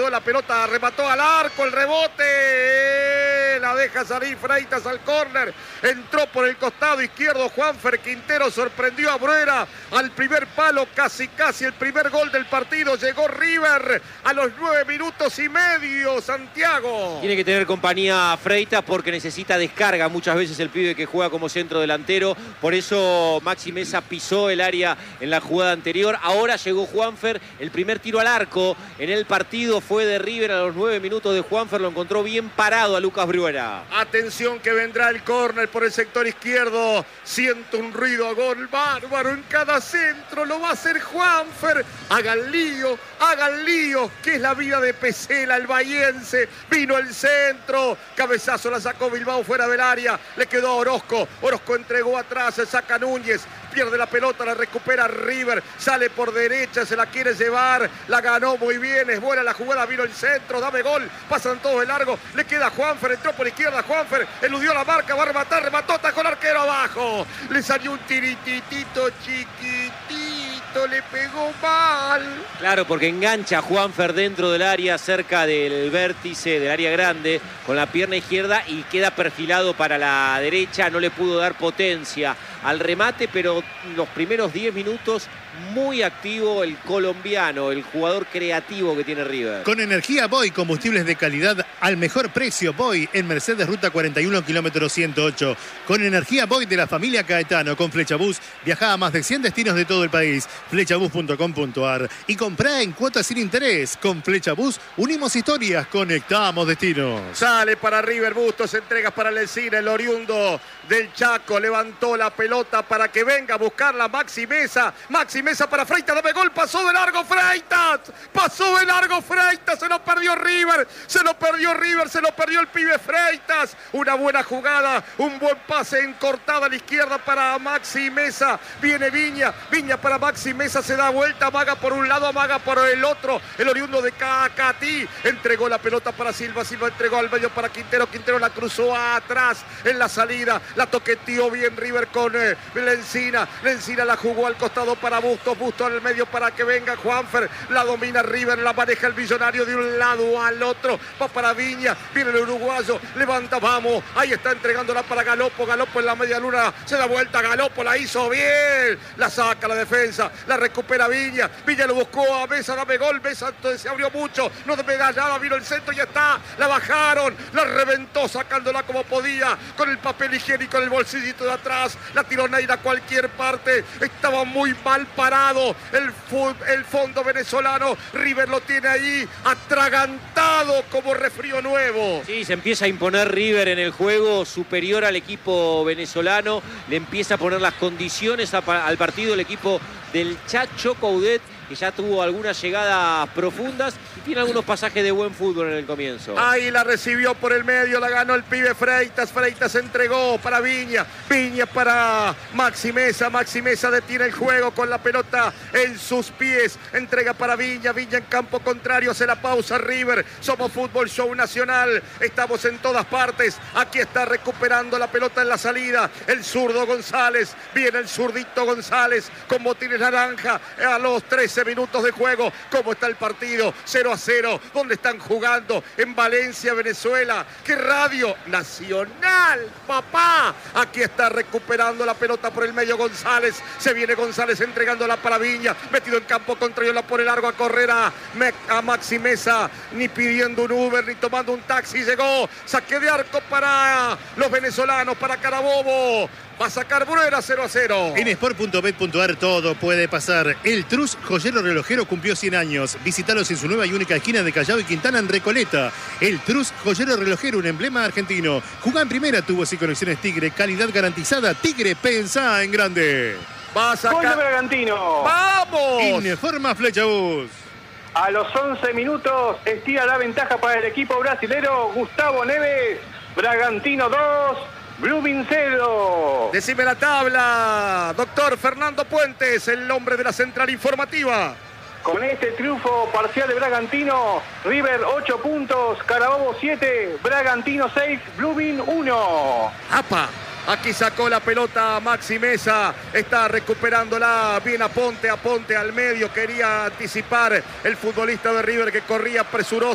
metió la pelota, remató al arco, el rebote, la deja salir Freitas al córner, entró por el costado izquierdo Juanfer Quintero, sorprendió a Bruera al primer palo, casi el primer gol del partido, llegó River a los 9 minutos y medio, Santiago. Tiene que tener compañía Freitas porque necesita descarga muchas veces el pibe que juega como centro delantero, por eso Maxi Mesa pisó el área en la jugada anterior, ahora llegó Juanfer, el primer tiro al arco en el partido fue de River a los 9 minutos de Juanfer, lo encontró bien parado a Lucas Bruera. Atención que vendrá el córner por el sector izquierdo, siento un ruido a gol bárbaro en cada centro, lo va a hacer Juanfer, hagan lío, que es la vida de Pesela, el bahiense, vino el centro, cabezazo la sacó Bilbao fuera del área, le quedó a Orozco entregó atrás, se saca Núñez, pierde la pelota, la recupera River, sale por derecha, se la quiere llevar, la ganó muy bien, es buena la jugada, vino el centro, dame gol, pasan todos de largo, le queda a Juanfer, entró por izquierda Juanfer, eludió la marca, va a rematar, remató, atajó el arquero abajo, le salió un tirititito chiquitito, le pegó mal. Claro, porque engancha a Juanfer dentro del área, cerca del vértice del área grande, con la pierna izquierda y queda perfilado para la derecha, no le pudo dar potencia al remate, pero los primeros 10 minutos muy activo el colombiano, el jugador creativo que tiene River. Con energía Boy, combustibles de calidad al mejor precio. Boy en Mercedes Ruta 41, kilómetro 108. Con energía Boy de la familia Caetano, con Flechabús, viaja a más de 100 destinos de todo el país. Flechabús.com.ar. Y comprá en cuotas sin interés. Con Flechabús unimos historias, conectamos destinos. Sale para River Bustos, entregas para Lelsina, el oriundo del Chaco, levantó la pelota para que venga a buscarla Maxi Mesa para Freitas, dame gol, pasó de largo Freitas, se lo perdió River, se lo perdió el pibe Freitas, una buena jugada, un buen pase en cortada a la izquierda para Maxi Mesa, viene Viña para Maxi Mesa, se da vuelta, amaga por un lado, amaga por el otro, el oriundo de Cacatí, entregó la pelota para Silva entregó al medio para Quintero la cruzó atrás en la salida, la toqueteó bien River con Lencina la jugó al costado para Bustos en el medio para que venga Juanfer, la domina River, la maneja el millonario de un lado al otro, va para Viña, viene el uruguayo, levanta, vamos, ahí está entregándola para Galopo en la media luna, se da vuelta Galopo, la hizo bien, la saca la defensa, la recupera Viña lo buscó a Mesa, dame gol, Mesa se abrió mucho, no me da nada, vino el centro y está, la bajaron, la reventó sacándola como podía, con el papel higiénico en el bolsillito de atrás, la tiró Neira a cualquier parte, estaba muy mal parado el fondo venezolano, River lo tiene ahí atragantado como resfrío nuevo. Sí, se empieza a imponer River en el juego, superior al equipo venezolano, le empieza a poner las condiciones al partido el equipo del Chacho Coudet, que ya tuvo algunas llegadas profundas y tiene algunos pasajes de buen fútbol en el comienzo. Ahí la recibió por el medio, la ganó el pibe Freitas entregó para Viña para Maxi Mesa detiene el juego con la pelota en sus pies, entrega para Viña en campo contrario, hace la pausa River, somos Fútbol Show Nacional, estamos en todas partes, aquí está recuperando la pelota en la salida, el zurdo González, viene el zurdito González con botines naranja a los 13 minutos de juego. ¿Cómo está el partido? 0-0. ¿Dónde están jugando? En Valencia, Venezuela. ¿Qué radio? Nacional, papá. Aquí está recuperando la pelota por el medio González. Se viene González entregándola para Viña. Metido en campo contrario, la pone largo a correr a Maxi Mesa. Ni pidiendo un Uber, ni tomando un taxi. Llegó. Saque de arco para los venezolanos, para Carabobo. Va a sacar Bruera 0-0. En sport.bet.ar todo puede pasar. El Trus Joyero Relojero cumplió 100 años. Visítalos en su nueva y única esquina de Callao y Quintana en Recoleta. El Trus Joyero Relojero, un emblema argentino. Jugá en primera, tubos y conexiones Tigre. Calidad garantizada. Tigre, pensá en grande. Va a sacar. ¡Gol de Bragantino! ¡Vamos! Informa Flechabús. A los 11 minutos estira la ventaja para el equipo brasilero Gustavo Neves. Bragantino 2. Blooming 0. Decime la tabla, doctor Fernando Puentes, el hombre de la central informativa. Con este triunfo parcial de Bragantino, River 8 puntos, Carabobo 7, Bragantino 6, Blooming 1. ¡Apa! Aquí sacó la pelota Maxi Mesa, está recuperándola bien a Ponte al medio, quería anticipar el futbolista de River que corría presuroso.